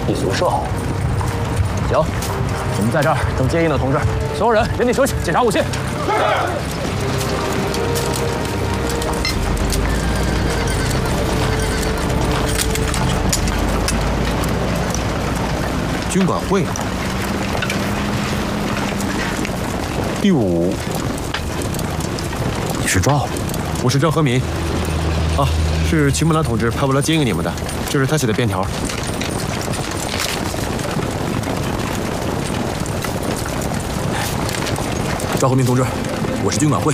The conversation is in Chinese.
一组设好。行，你们在这儿等接应的同志，所有人原地休息，检查武器。 军管会第5， 你是赵？ 我是赵和民。啊，是秦木兰同志派我来接应你们的，这是他写的便条。 赵和民同志，我是军管会。